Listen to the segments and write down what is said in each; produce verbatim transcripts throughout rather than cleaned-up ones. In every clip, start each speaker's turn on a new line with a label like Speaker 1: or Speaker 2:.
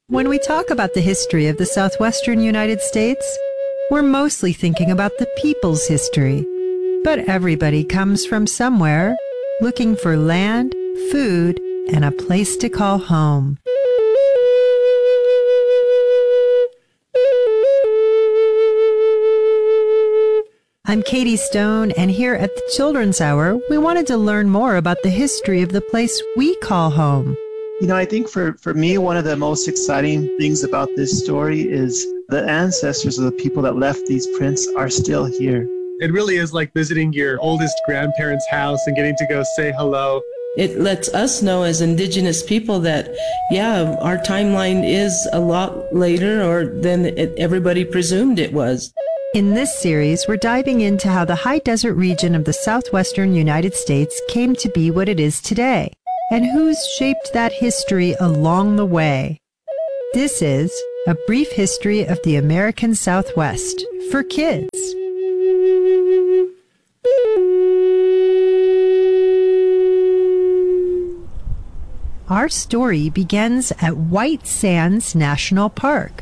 Speaker 1: When we talk about the history of the southwestern United States, we're mostly thinking about the people's history. But everybody comes from somewhere, looking for land, food, and a place to call home. I'm Katie Stone, and here at the Children's Hour, we wanted to learn more about the history of the place we call home.
Speaker 2: You know, I think for, for me, one of the most exciting things about this story is the ancestors of the people that left these prints are still here.
Speaker 3: It really is like visiting your oldest grandparents' house and getting to go say hello.
Speaker 4: It lets us know as Indigenous people that, yeah, our timeline is a lot later or than it, everybody presumed it was.
Speaker 1: In this series, we're diving into how the high desert region of the southwestern United States came to be what it is today, and who's shaped that history along the way. This is A Brief History of the American Southwest for kids. Our story begins at White Sands National Park.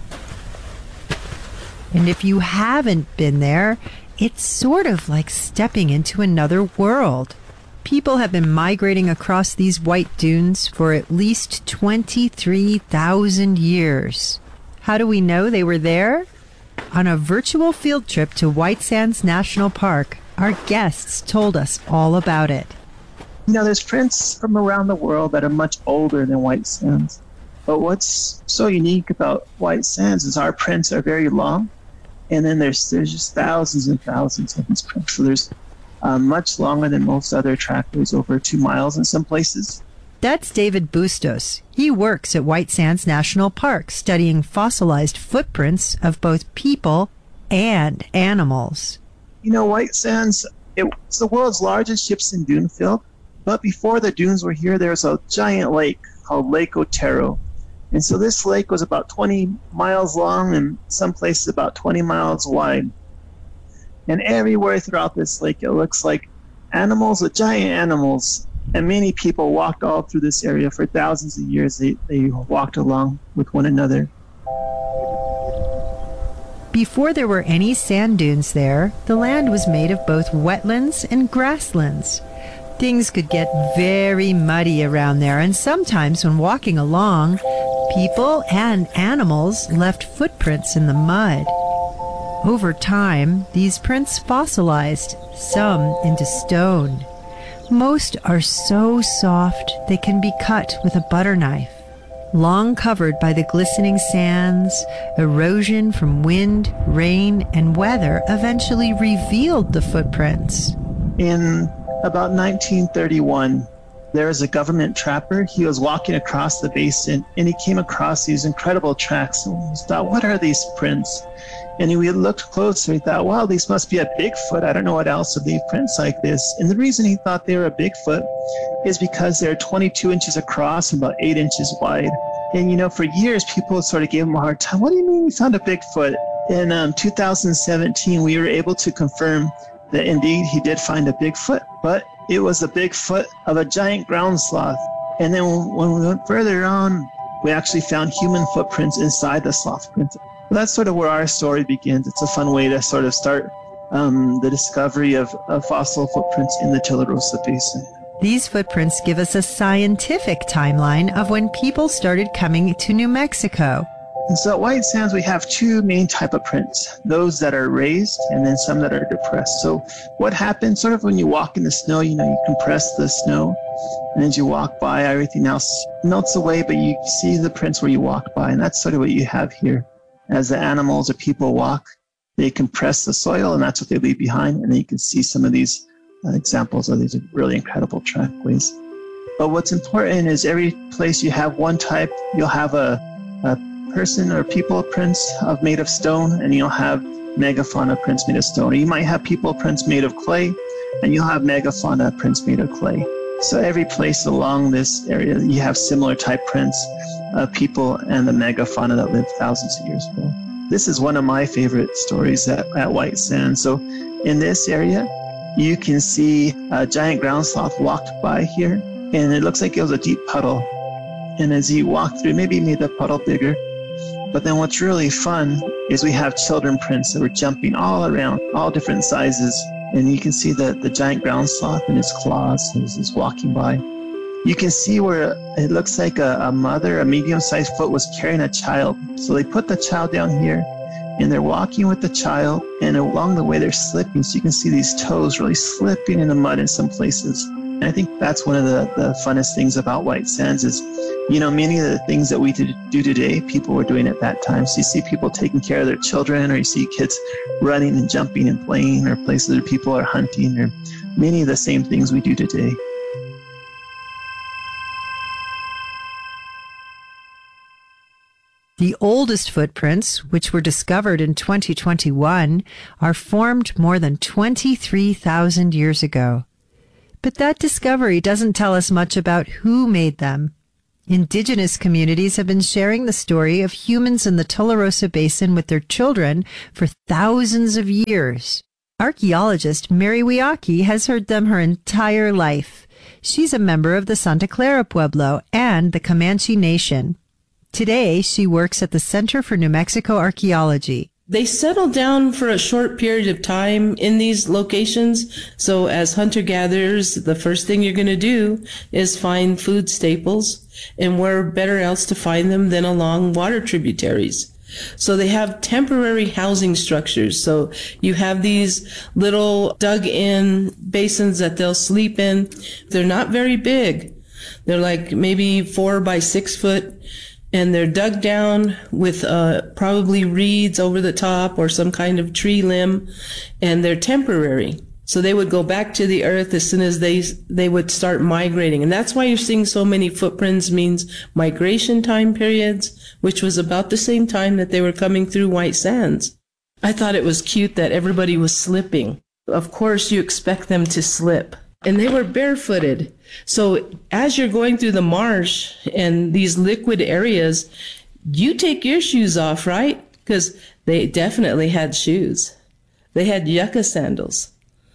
Speaker 1: And if you haven't been there, it's sort of like stepping into another world. People have been migrating across these white dunes for at least twenty-three thousand years. How do we know they were there? On a virtual field trip to White Sands National Park, our guests told us all about it.
Speaker 2: You know, there's prints from around the world that are much older than White Sands. But what's so unique about White Sands is our prints are very long, and then there's there's just thousands and thousands of these prints. So there's Uh, much longer than most other trackways, over two miles in some places.
Speaker 1: That's David Bustos. He works at White Sands National Park, studying fossilized footprints of both people and animals.
Speaker 2: You know, White Sands, it's the world's largest gypsum dune field, but before the dunes were here, there was a giant lake called Lake Otero. And so this lake was about twenty miles long and some places about twenty miles wide. And everywhere throughout this lake, it looks like animals, the giant animals, and many people walked all through this area for thousands of years. They, they walked along with one another.
Speaker 1: Before there were any sand dunes there, the land was made of both wetlands and grasslands. Things could get very muddy around there, and sometimes when walking along, people and animals left footprints in the mud. Over time, these prints fossilized, some into stone. Most are so soft they can be cut with a butter knife. Long covered by the glistening sands, erosion from wind, rain, and weather eventually revealed the footprints.
Speaker 2: In about nineteen thirty-one, there was a government trapper. He was walking across the basin, and he came across these incredible tracks. And he thought, what are these prints? And he looked closer. He thought, wow, these must be a Bigfoot. I don't know what else would leave prints like this. And the reason he thought they were a Bigfoot is because they're twenty-two inches across and about eight inches wide. And, you know, for years, people sort of gave him a hard time. What do you mean you found a Bigfoot? In um, two thousand seventeen, we were able to confirm that indeed he did find a Bigfoot, but it was a Bigfoot of a giant ground sloth. And then when we went further on, we actually found human footprints inside the sloth print. That's sort of where our story begins. It's a fun way to sort of start um, the discovery of, of fossil footprints in the Tularosa Basin.
Speaker 1: These footprints give us a scientific timeline of when people started coming to New Mexico.
Speaker 2: And so at White Sands, we have two main type of prints, those that are raised and then some that are depressed. So what happens sort of when you walk in the snow, you know, you compress the snow, and as you walk by, everything else melts away, but you see the prints where you walk by, and that's sort of what you have here. As the animals or people walk, they compress the soil, and that's what they leave behind. And then you can see some of these uh, examples of these really incredible trackways. But what's important is every place you have one type, you'll have a, a person or people prints of made of stone, and you'll have megafauna prints made of stone. Or you might have people prints made of clay, and you'll have megafauna prints made of clay. So every place along this area, you have similar type prints of people and the megafauna that lived thousands of years ago. This is one of my favorite stories at, at White Sands. So in this area, you can see a giant ground sloth walked by here, and it looks like it was a deep puddle. And as you walk through, maybe you made the puddle bigger. But then what's really fun is we have children prints that were jumping all around, all different sizes. And you can see the, the giant ground sloth and his claws as he's walking by. You can see where it looks like a, a mother, a medium-sized foot was carrying a child. So they put the child down here, and they're walking with the child, and along the way they're slipping. So you can see these toes really slipping in the mud in some places. And I think that's one of the, the funnest things about White Sands is, you know, many of the things that we do today, people were doing at that time. So you see people taking care of their children, or you see kids running and jumping and playing, or places where people are hunting, or many of the same things we do today.
Speaker 1: The oldest footprints, which were discovered in twenty twenty-one, are formed more than twenty-three thousand years ago. But that discovery doesn't tell us much about who made them. Indigenous communities have been sharing the story of humans in the Tularosa Basin with their children for thousands of years. Archaeologist Mary Wiaki has heard them her entire life. She's a member of the Santa Clara Pueblo and the Comanche Nation. Today, she works at the Center for New Mexico Archaeology.
Speaker 4: They settle down for a short period of time in these locations. So as hunter-gatherers, the first thing you're going to do is find food staples. And where better else to find them than along water tributaries. So they have temporary housing structures. So you have these little dug-in basins that they'll sleep in. They're not very big. They're like maybe four by six foot. And they're dug down with uh, probably reeds over the top or some kind of tree limb, and they're temporary. So they would go back to the earth as soon as they they would start migrating. And that's why you're seeing so many footprints, means migration time periods, which was about the same time that they were coming through White Sands. I thought it was cute that everybody was slipping. Of course, you expect them to slip. And they were barefooted. So as you're going through the marsh and these liquid areas, you take your shoes off, right? Because they definitely had shoes. They had yucca sandals.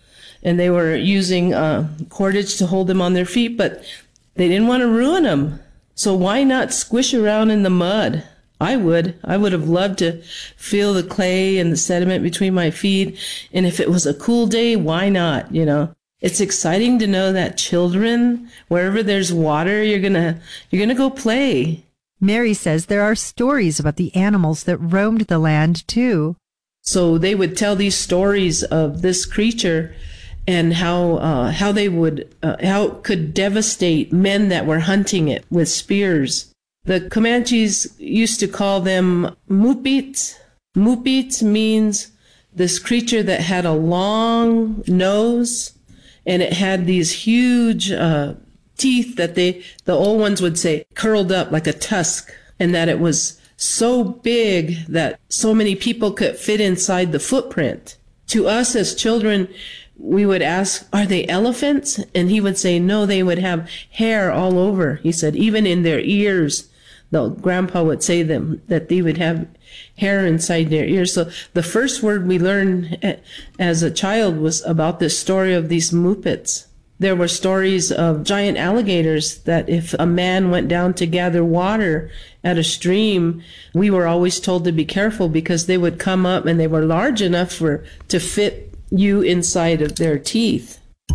Speaker 4: And they were using uh, cordage to hold them on their feet, but they didn't want to ruin them. So why not squish around in the mud? I would. I would have loved to feel the clay and the sediment between my feet. And if it was a cool day, why not, you know? It's exciting to know that children, wherever there's water, you're gonna you're gonna go play.
Speaker 1: Mary says there are stories about the animals that roamed the land too.
Speaker 4: So they would tell these stories of this creature and how uh, how they would uh, how it could devastate men that were hunting it with spears. The Comanches used to call them mupits. Mupits means this creature that had a long nose. And it had these huge uh, teeth that they, the old ones would say, curled up like a tusk, and that it was so big that so many people could fit inside the footprint. To us as children, we would ask, are they elephants? And he would say, no, they would have hair all over. He said, even in their ears. The grandpa would say them that they would have hair inside their ears. So the first word we learned as a child was about this story of these mupits. There were stories of giant alligators that if a man went down to gather water at a stream, we were always told to be careful because they would come up and they were large enough for to fit you inside of their teeth.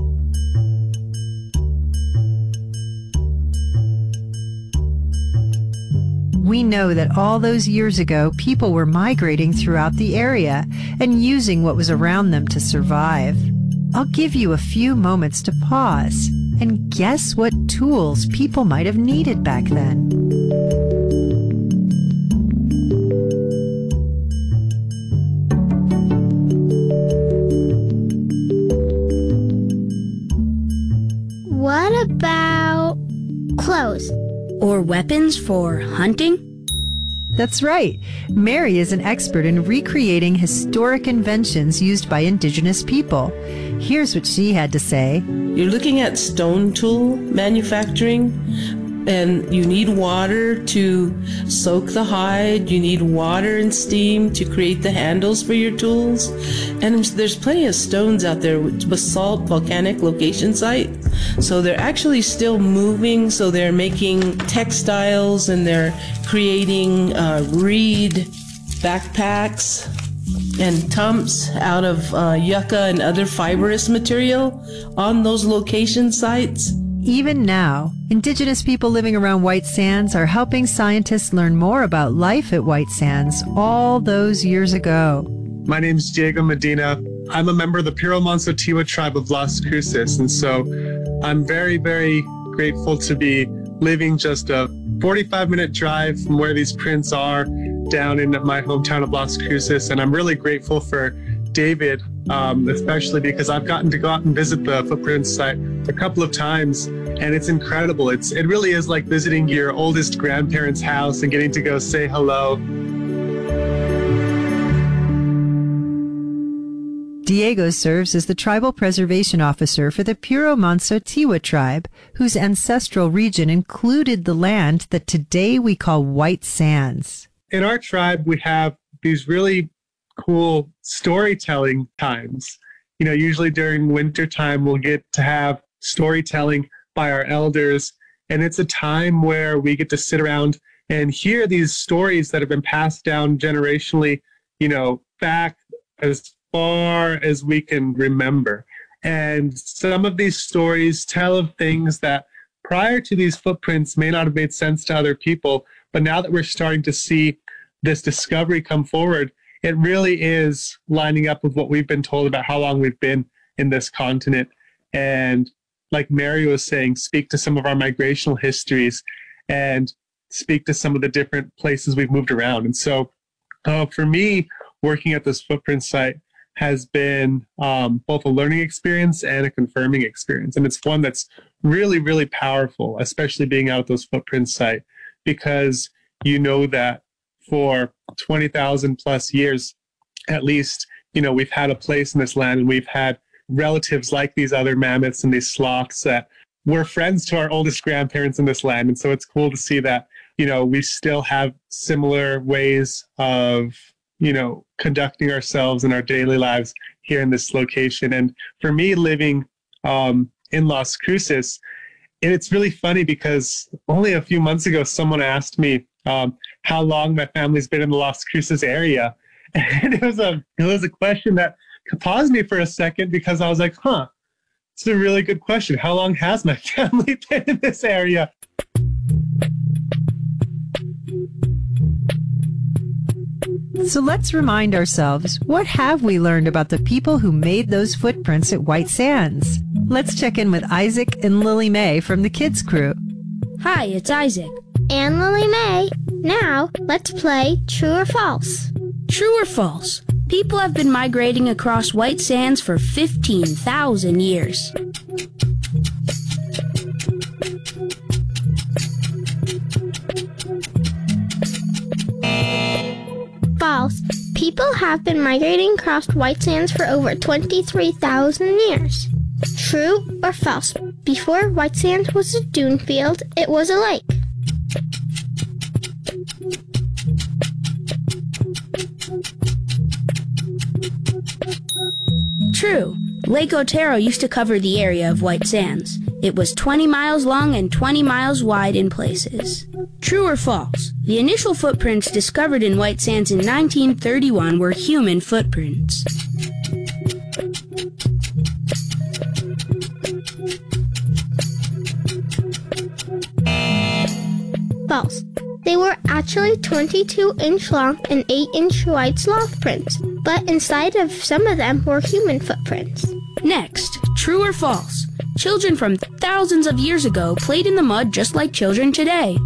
Speaker 1: We know that all those years ago, people were migrating throughout the area and using what was around them to survive. I'll give you a few moments to pause and guess what tools people might have needed back then.
Speaker 5: What about clothes? Or weapons for hunting?
Speaker 1: That's right. Mary is an expert in recreating historic inventions used by indigenous people. Here's what she had to say.
Speaker 4: You're looking at stone tool manufacturing. and you need water to soak the hide. You need water and steam to create the handles for your tools. And there's plenty of stones out there with basalt volcanic location site. So they're actually still moving. So they're making textiles and they're creating uh, reed backpacks and tumps out of uh, yucca and other fibrous material on those location sites.
Speaker 1: Even now, indigenous people living around White Sands are helping scientists learn more about life at White Sands all those years ago.
Speaker 3: My name's Diego Medina. I'm a member of the Piro Manso Tiwa tribe of Las Cruces, and so I'm very, very grateful to be living just a forty-five minute drive from where these prints are down in my hometown of Las Cruces. And I'm really grateful for David, um, especially because I've gotten to go out and visit the footprint site a couple of times, and it's incredible. It's It really is like visiting your oldest grandparents' house and getting to go say hello.
Speaker 1: Diego serves as the Tribal Preservation Officer for the Piro Manso Tiwa tribe, whose ancestral region included the land that today we call White Sands.
Speaker 3: In our tribe, we have these really cool storytelling times. You know, usually during winter time, we'll get to have storytelling by our elders. And it's a time where we get to sit around and hear these stories that have been passed down generationally, you know, back as far as we can remember. And some of these stories tell of things that prior to these footprints may not have made sense to other people. But now that we're starting to see this discovery come forward, it really is lining up with what we've been told about how long we've been in this continent. And like Mary was saying, speak to some of our migrational histories and speak to some of the different places we've moved around. And so uh, for me, working at this footprint site has been um, both a learning experience and a confirming experience. And it's one that's really, really powerful, especially being out at those footprint site, because you know that for twenty thousand plus years, at least, you know, we've had a place in this land, and we've had relatives like these other mammoths and these sloths that were friends to our oldest grandparents in this land. And so it's cool to see that, you know, we still have similar ways of, you know, conducting ourselves in our daily lives here in this location. And for me, living um, in Las Cruces, and it's really funny because only a few months ago, someone asked me um, how long my family's been in the Las Cruces area. And it was a, it was a question that paused me for a second, because I was like, huh, it's a really good question. How long has my family been in this area?
Speaker 1: So let's remind ourselves, what have we learned about the people who made those footprints at White Sands? Let's check in with Isaac and Lily Mae from the Kids Crew.
Speaker 5: Hi, it's Isaac. And Lily Mae. Now, let's play True or False. True or false? People have been migrating across White Sands for fifteen thousand years. False. People have been migrating across White Sands for over twenty-three thousand years. True or false? Before White Sands was a dune field, it was a lake. True. Lake Otero used to cover the area of White Sands. It was twenty miles long and twenty miles wide in places. True or false? The initial footprints discovered in White Sands in nineteen thirty-one were human footprints. False. They were actually twenty-two inch long and eight inch wide sloth prints, but inside of some of them were human footprints. Next, true or false? Children from thousands of years ago played in the mud just like children today.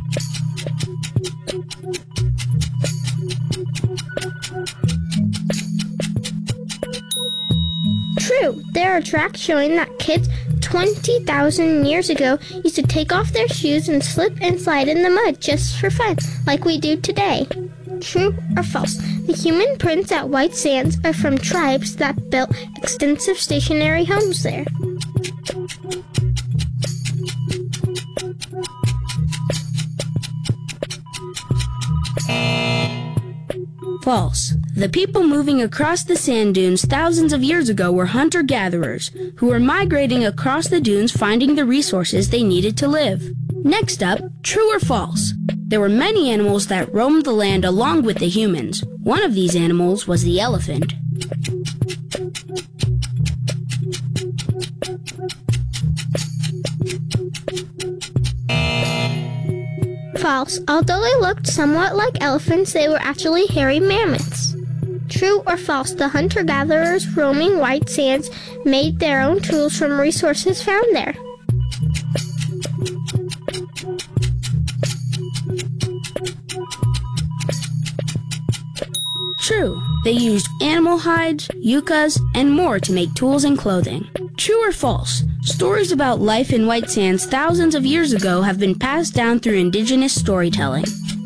Speaker 5: True. There are tracks showing that kids twenty thousand years ago used to take off their shoes and slip and slide in the mud just for fun, like we do today. True or false? The human prints at White Sands are from tribes that built extensive stationary homes there.
Speaker 6: false? The people moving across the sand dunes thousands of years ago were hunter-gatherers who were migrating across the dunes finding the resources they needed to live. Next up, true or false? There were many animals that roamed the land along with the humans. One of these animals was the elephant.
Speaker 5: False. Although they looked somewhat like elephants, they were actually hairy mammoths. True or false? The hunter-gatherers roaming White Sands made their own tools from resources found there.
Speaker 6: True. They used animal hides, yuccas, and more to make tools and clothing. True or false? Stories about life in White Sands thousands of years ago have been passed down through indigenous storytelling.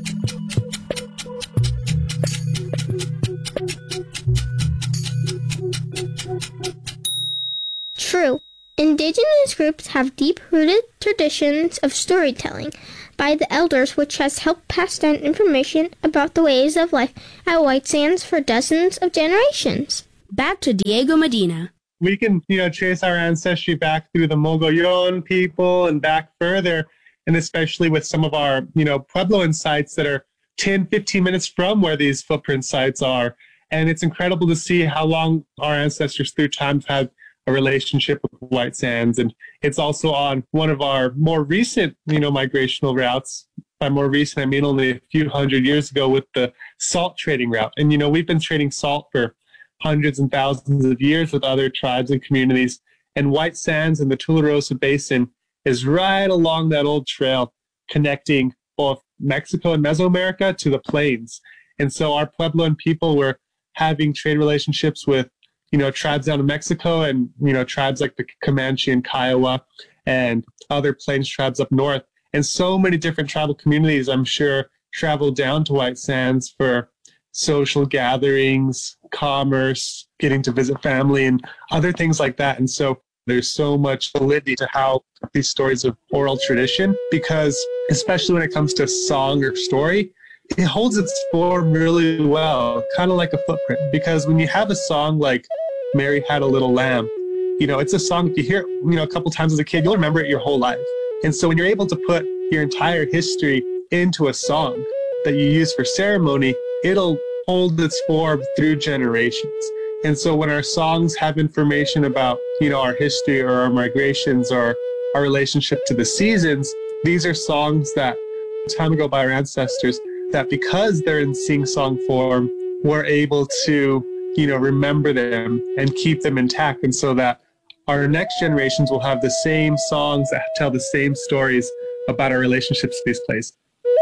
Speaker 5: True. Indigenous groups have deep-rooted traditions of storytelling by the elders, which has helped pass down information about the ways of life at White Sands for dozens of generations.
Speaker 6: Back to Diego Medina.
Speaker 3: We can, you know, trace our ancestry back through the Mogollon people and back further, and especially with some of our, you know, Puebloan sites that are ten, fifteen minutes from where these footprint sites are. And it's incredible to see how long our ancestors through time have had a relationship with White Sands. And it's also on one of our more recent, you know, migrational routes. By more recent, I mean only a few hundred years ago with the salt trading route. And, you know, we've been trading salt for hundreds and thousands of years with other tribes and communities. And White Sands and the Tularosa Basin is right along that old trail connecting both Mexico and Mesoamerica to the plains. And so our Puebloan people were having trade relationships with, you know, tribes down in Mexico and, you know, tribes like the Comanche and Kiowa and other plains tribes up north. And so many different tribal communities, I'm sure, traveled down to White Sands for social gatherings, commerce, getting to visit family, and other things like that. And so there's so much validity to how these stories of oral tradition, because especially when it comes to song or story, it holds its form really well, kind of like a footprint. Because when you have a song like Mary Had a Little Lamb, you know, it's a song, if you hear it, you know, a couple times as a kid, you'll remember it your whole life. And so when you're able to put your entire history into a song that you use for ceremony, it'll hold its form through generations. And so when our songs have information about, you know, our history or our migrations or our relationship to the seasons, these are songs that time ago by our ancestors that because they're in sing-song form, we're able to, you know, remember them and keep them intact. And so that our next generations will have the same songs that tell the same stories about our relationships to these places.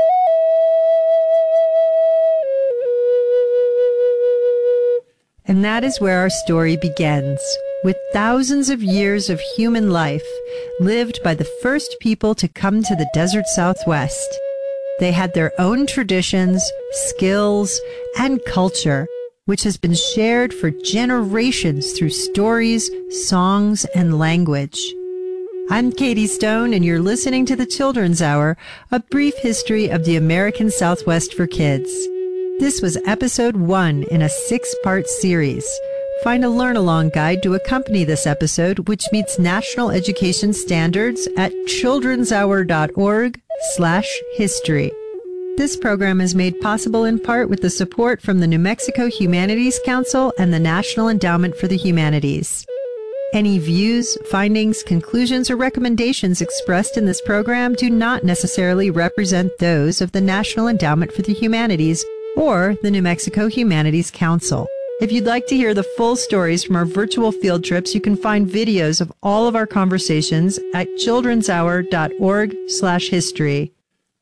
Speaker 1: And that is where our story begins, with thousands of years of human life lived by the first people to come to the desert Southwest. They had their own traditions, skills, and culture, which has been shared for generations through stories, songs, and language. I'm Katie Stone, and you're listening to the Children's Hour, a brief history of the American Southwest for kids. This was episode one in a six-part series. Find a learn-along guide to accompany this episode, which meets national education standards at childrenshour.org slash history. This program is made possible in part with the support from the New Mexico Humanities Council and the National Endowment for the Humanities. Any views, findings, conclusions, or recommendations expressed in this program do not necessarily represent those of the National Endowment for the Humanities or the New Mexico Humanities Council. If you'd like to hear the full stories from our virtual field trips, you can find videos of all of our conversations at childrenshour.org slash history.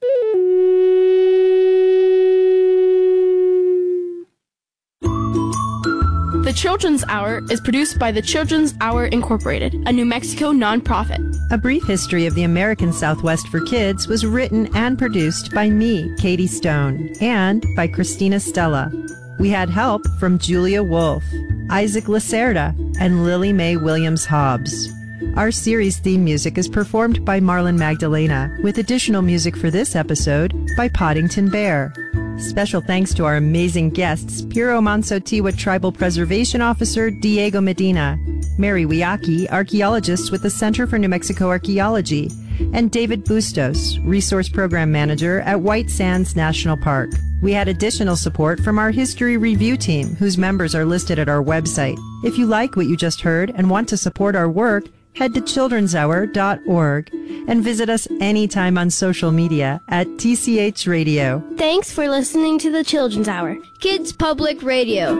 Speaker 7: The Children's Hour is produced by the Children's Hour Incorporated, a New Mexico nonprofit.
Speaker 1: A Brief History of the American Southwest for Kids was written and produced by me, Katie Stone, and by Christina Stella. We had help from Julia Wolf, Isaac Lacerda, and Lily Mae Williams-Hobbs. Our series theme music is performed by Marlon Magdalena, with additional music for this episode by Poddington Bear. Special thanks to our amazing guests, Piro Mansotiwa Tribal Preservation Officer Diego Medina, Mary Wiaki, archaeologist with the Center for New Mexico Archaeology, and David Bustos, Resource Program Manager at White Sands National Park. We had additional support from our History Review team, whose members are listed at our website. If you like what you just heard and want to support our work, head to children's hour dot org and visit us anytime on social media at T C H Radio.
Speaker 8: Thanks for listening to the Children's Hour, Kids Public Radio.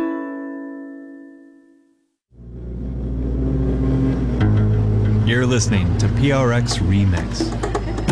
Speaker 9: You're listening to P R X Remix.